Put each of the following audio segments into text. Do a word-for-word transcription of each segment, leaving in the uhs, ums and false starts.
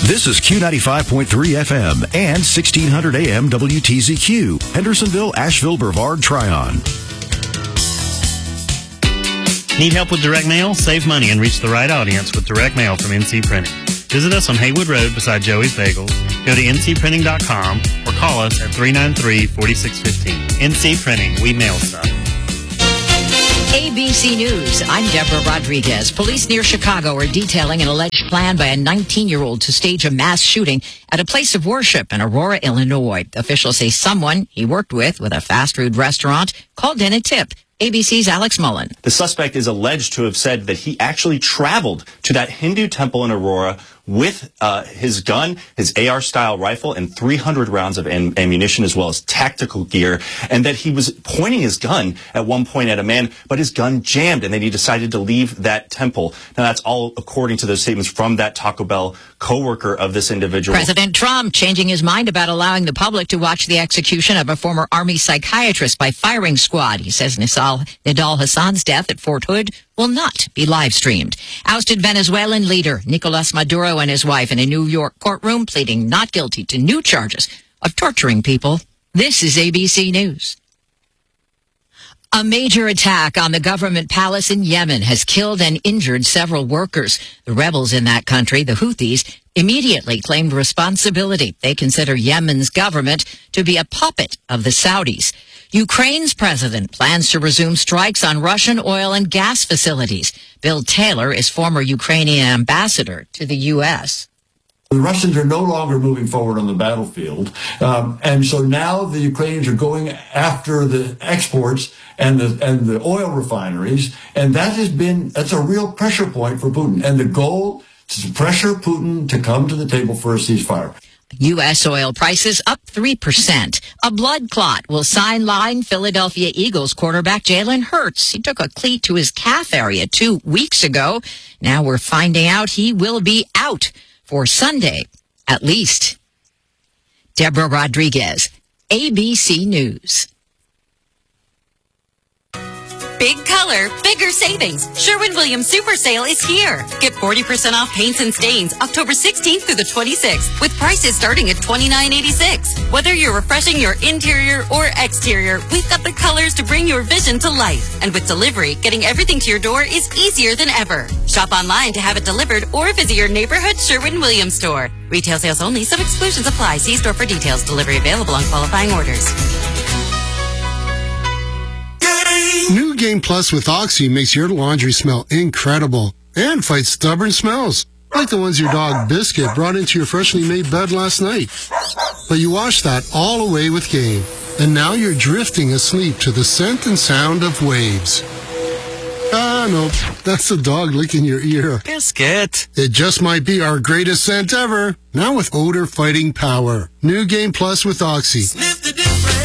This is Q ninety-five point three F M and sixteen hundred A M W T Z Q, Hendersonville, Asheville, Brevard, Tryon. Need help with direct mail? Save money and reach the right audience with direct mail from N C Printing. Visit us on Haywood Road beside Joey's Bagels. Go to N C printing dot com or call us at three nine three, four six one five. N C Printing, we mail stuff. A B C News, I'm Deborah Rodriguez. Police near Chicago are detailing an alleged plan by a nineteen-year-old to stage a mass shooting at a place of worship in Aurora, Illinois. Officials say someone he worked with with a fast food restaurant called in a tip. A B C's Alex Mullen. The suspect is alleged to have said that he actually traveled to that Hindu temple in Aurora with uh, his gun, his A R-style rifle, and three hundred rounds of am- ammunition, as well as tactical gear, and that he was pointing his gun at one point at a man, but his gun jammed, and then he decided to leave that temple. Now, that's all according to those statements from that Taco Bell co-worker of this individual. President Trump changing his mind about allowing the public to watch the execution of a former Army psychiatrist by firing squad. He says Nisal, Nidal Hassan's death at Fort Hood will not be live-streamed. Ousted Venezuelan leader Nicolas Maduro and his wife in a New York courtroom pleading not guilty to new charges of torturing people. This is A B C News. A major attack on the government palace in Yemen has killed and injured several workers. The rebels in that country, the Houthis, immediately claimed responsibility. They consider Yemen's government to be a puppet of the Saudis. Ukraine's president plans to resume strikes on Russian oil and gas facilities. Bill Taylor is former Ukrainian ambassador to the U S. The Russians are no longer moving forward on the battlefield. Um, and so now the Ukrainians are going after the exports and the, and the oil refineries. And that has been, that's a real pressure point for Putin. And the goal is to pressure Putin to come to the table for a ceasefire. U S oil prices up three percent. A blood clot will sideline Philadelphia Eagles quarterback Jalen Hurts. He took a cleat to his calf area two weeks ago. Now we're finding out he will be out for Sunday, at least. Deborah Rodriguez, A B C News. Big color, bigger savings. Sherwin-Williams Super Sale is here. Get forty percent off paints and stains October sixteenth through the twenty-sixth with prices starting at twenty-nine eighty-six. Whether you're refreshing your interior or exterior, we've got the colors to bring your vision to life. And with delivery, getting everything to your door is easier than ever. Shop online to have it delivered or visit your neighborhood Sherwin-Williams store. Retail sales only. Some exclusions apply. See store for details. Delivery available on qualifying orders. New Game Plus with Oxy makes your laundry smell incredible and fights stubborn smells, like the ones your dog Biscuit brought into your freshly made bed last night. But you wash that all away with Game, and now you're drifting asleep to the scent and sound of waves. Ah, no, that's the dog licking your ear. Biscuit. It just might be our greatest scent ever, now with odor-fighting power. New Game Plus with Oxy. Sniff the difference.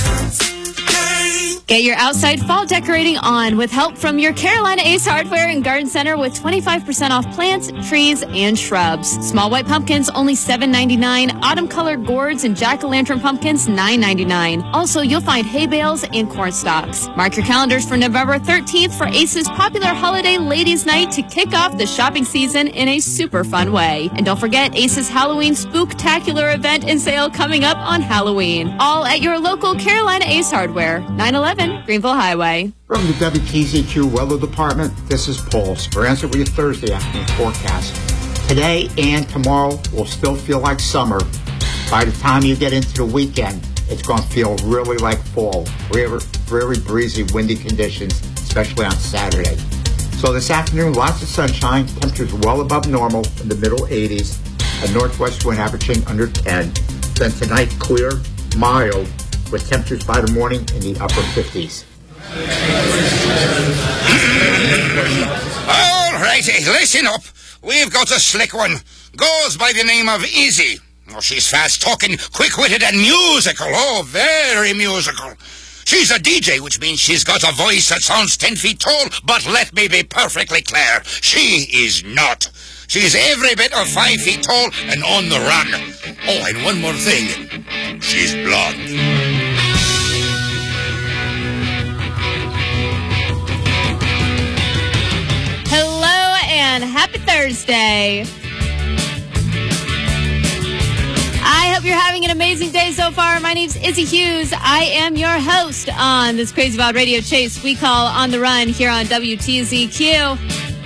Get your outside fall decorating on with help from your Carolina Ace Hardware and Garden Center with twenty-five percent off plants, trees, and shrubs. Small white pumpkins only seven ninety-nine. Autumn colored gourds and jack-o'-lantern pumpkins nine ninety-nine. Also, you'll find hay bales and corn stalks. Mark your calendars for November thirteenth for Ace's popular holiday ladies' night to kick off the shopping season in a super fun way. And don't forget Ace's Halloween Spooktacular event and sale coming up on Halloween. All at your local Carolina Ace Hardware, nine eleven Greenville Highway. From the W T Z Q Weather Department, this is Paul Speranza with your Thursday afternoon forecast. Today and tomorrow will still feel like summer. By the time you get into the weekend, it's going to feel really like fall. Very, very breezy, windy conditions, especially on Saturday. So this afternoon, lots of sunshine, temperatures well above normal in the middle eighties, a northwest wind averaging under ten. Then tonight, clear, mild, with temperatures by the morning in the upper fifties. All righty, listen up. We've got a slick one. Goes by the name of Izzy. Oh, she's fast-talking, quick-witted, and musical. Oh, very musical. She's a D J, which means she's got a voice that sounds ten feet tall, but let me be perfectly clear. She is not. She's every bit of five feet tall and on the run. Oh, and one more thing. She's blonde. Hello and happy Thursday. you're having an amazing day so far. My name's Izzy Hughes. I am your host on this Crazy Wild Radio Chase we call On the Run here on W T Z Q.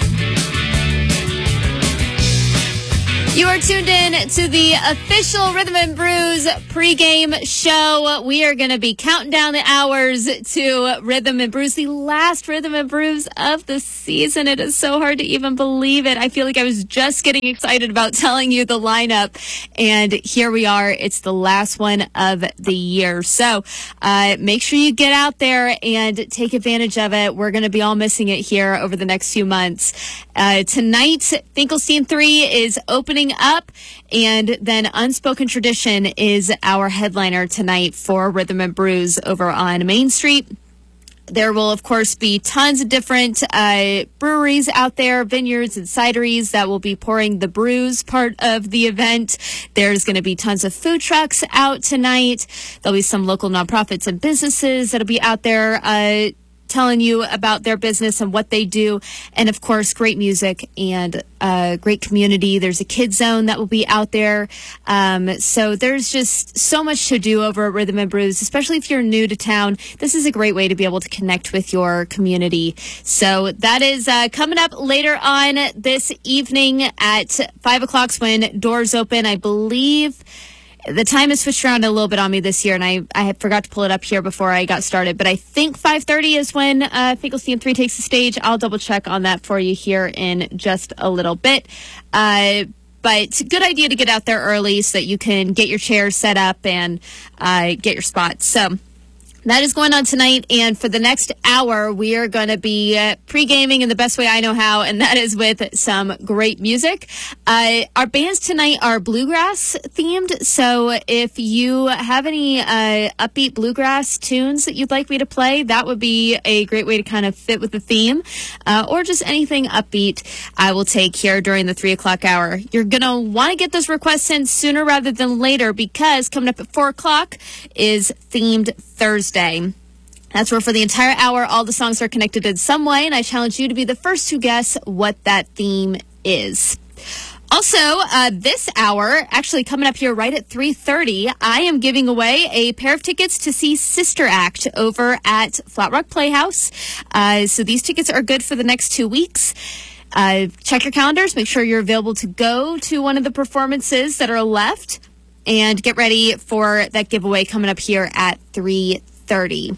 You are tuned in to the official Rhythm and Brews pregame show. We are going to be counting down the hours to Rhythm and Brews, the last Rhythm and Brews of the season. It is so hard to even believe it. I feel like I was just getting excited about telling you the lineup, and here we are. It's the last one of the year. So uh, make sure you get out there and take advantage of it. We're going to be all missing it here over the next few months. Uh, tonight, Finkelstein three is opening up, and then Unspoken Tradition is our headliner tonight for Rhythm and Brews over on Main Street. There will, of course, be tons of different uh, breweries out there, vineyards and cideries that will be pouring the brews part of the event. There's going to be tons of food trucks out tonight. There'll be some local nonprofits and businesses that'll be out there uh, telling you about their business and what they do. And of course, great music and a great community. There's a kid zone that will be out there. Um, so there's just so much to do over at Rhythm and Brews, especially if you're new to town. This is a great way to be able to connect with your community. So that is uh, coming up later on this evening at five o'clock when doors open. I believe the time has switched around a little bit on me this year, and I, I forgot to pull it up here before I got started. But I think five thirty is when uh, Finkelstein three takes the stage. I'll double-check on that for you here in just a little bit. Uh, but good idea to get out there early so that you can get your chairs set up and uh, get your spots. So that is going on tonight, and for the next hour, we are going to be uh, pre-gaming in the best way I know how, and that is with some great music. Uh, our bands tonight are bluegrass themed, so if you have any uh, upbeat bluegrass tunes that you'd like me to play, that would be a great way to kind of fit with the theme, uh, or just anything upbeat I will take here during the three o'clock hour. You're going to want to get those requests in sooner rather than later, because coming up at four o'clock is Themed Thursday. That's where for the entire hour, all the songs are connected in some way, and I challenge you to be the first to guess what that theme is. Also, uh, this hour, actually coming up here right at three thirty, I am giving away a pair of tickets to see Sister Act over at Flat Rock Playhouse. Uh, so these tickets are good for the next two weeks. Uh, check your calendars, make sure you're available to go to one of the performances that are left, and get ready for that giveaway coming up here at three thirty.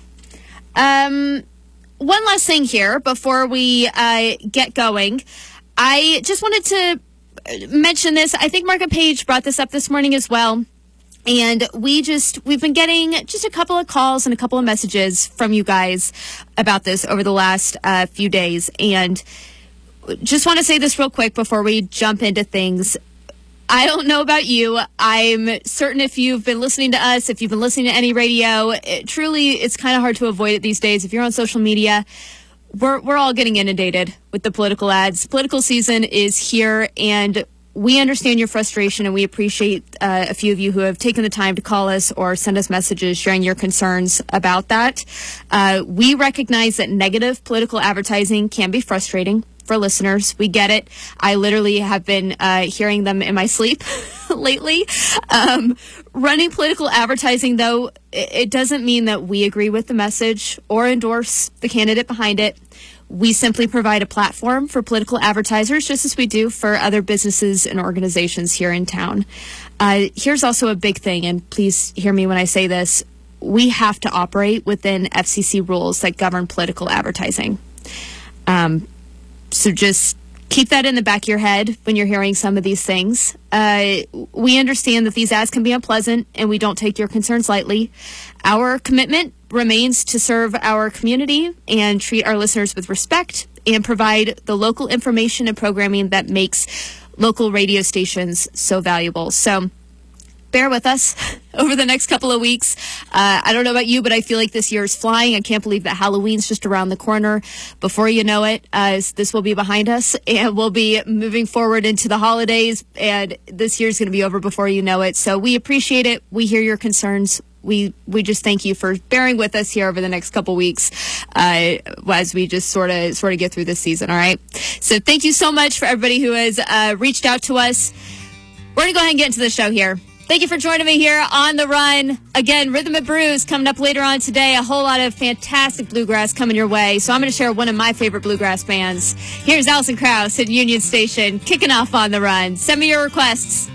Um, one last thing here before we uh, get going. I just wanted to mention this. I think Margaret Page brought this up this morning as well. And we just, we've been getting just a couple of calls and a couple of messages from you guys about this over the last uh, few days. And just want to say this real quick before we jump into things. I don't know about you. I'm certain if you've been listening to us, if you've been listening to any radio, it, truly, it's kind of hard to avoid it these days. If you're on social media, we're we're all getting inundated with the political ads. Political season is here, and we understand your frustration, and we appreciate uh, a few of you who have taken the time to call us or send us messages sharing your concerns about that. Uh, we recognize that negative political advertising can be frustrating for listeners. We get it. I literally have been uh, hearing them in my sleep lately. Um, running political advertising, though, it, it doesn't mean that we agree with the message or endorse the candidate behind it. We simply provide a platform for political advertisers, just as we do for other businesses and organizations here in town. Uh, here's also a big thing, and please hear me when I say this. We have to operate within F C C rules that govern political advertising. Um, So just keep that in the back of your head when you're hearing some of these things. Uh, we understand that these ads can be unpleasant, and we don't take your concerns lightly. Our commitment remains to serve our community and treat our listeners with respect and provide the local information and programming that makes local radio stations so valuable. So bear with us over the next couple of weeks. Uh, I don't know about you, but I feel like this year is flying. I can't believe that Halloween's just around the corner. Before you know it, uh, this will be behind us, and we'll be moving forward into the holidays, and this year's going to be over before you know it. So we appreciate it. We hear your concerns. We we just thank you for bearing with us here over the next couple weeks uh, as we just sort of sort of get through this season, all right? So thank you so much for everybody who has uh, reached out to us. We're going to go ahead and get into the show here. Thank you for joining me here on The Run. Again, Rhythm and Brews coming up later on today. A whole lot of fantastic bluegrass coming your way. So I'm going to share one of my favorite bluegrass bands. Here's Alison Krauss at Union Station, kicking off on The Run. Send me your requests.